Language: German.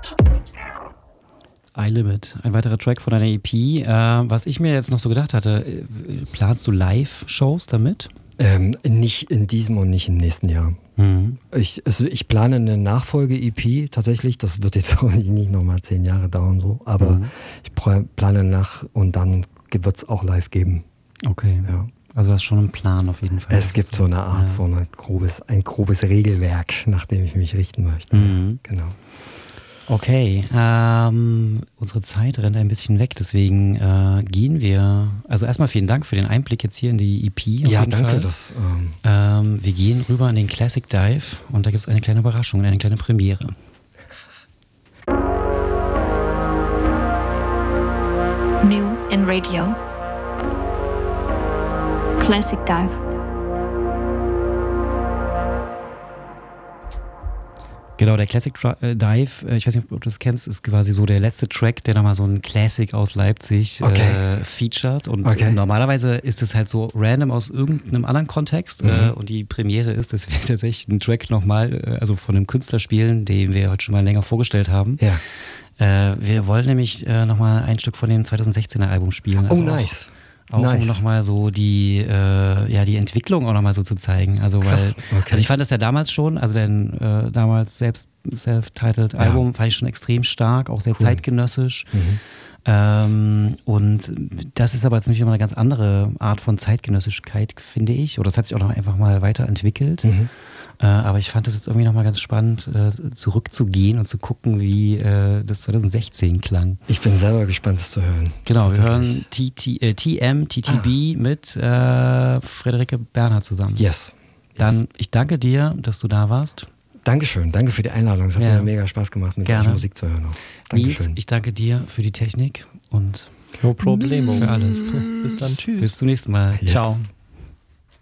iLimit, ein weiterer Track von deiner EP. Was ich mir jetzt noch so gedacht hatte, planst du Live-Shows damit? Nicht in diesem und nicht im nächsten Jahr. Mhm. Ich plane eine Nachfolge-EP tatsächlich. Das wird jetzt auch nicht nochmal 10 Jahre dauern, so. Aber ich plane nach und dann wird es auch live geben. Okay. Ja. Also du hast schon einen Plan auf jeden Fall. Es gibt so eine Art, ein grobes Regelwerk, nach dem ich mich richten möchte. Mhm. Genau. Okay, unsere Zeit rennt ein bisschen weg, deswegen gehen wir, also erstmal vielen Dank für den Einblick jetzt hier in die EP. Ja, danke. Wir gehen rüber in den Classic Dive und da gibt es eine kleine Überraschung, eine kleine Premiere. New in Radio. Classic Dive. Genau, der Classic Dive, ich weiß nicht, ob du das kennst, ist quasi so der letzte Track, der nochmal so ein Classic aus Leipzig featured. Und normalerweise ist es halt so random aus irgendeinem anderen Kontext. Und die Premiere ist, dass wir tatsächlich einen Track nochmal, also von einem Künstler spielen, den wir heute schon mal länger vorgestellt haben. Ja. Wir wollen nämlich nochmal ein Stück von dem 2016er Album spielen. Also nice. Auch um nochmal so die Entwicklung auch nochmal so zu zeigen. Also, krass, also ich fand das ja damals schon, also dein damals self-titled Album fand ich schon extrem stark, auch sehr zeitgenössisch. Und das ist aber jetzt nämlich immer eine ganz andere Art von Zeitgenössischkeit, finde ich. Oder das hat sich auch noch einfach mal weiterentwickelt. Aber ich fand das jetzt irgendwie nochmal ganz spannend, zurückzugehen und zu gucken, wie das 2016 klang. Ich bin selber gespannt, das zu hören. Genau, wir hören TTB mit Friederike Bernhard zusammen. Yes. Dann, ich danke dir, dass du da warst. Dankeschön, danke für die Einladung. Es hat mir mega Spaß gemacht, mit euch Musik zu hören. Nils, ich danke dir für die Technik und no problemo für alles. Bis dann, tschüss. Bis zum nächsten Mal. Yes. Ciao.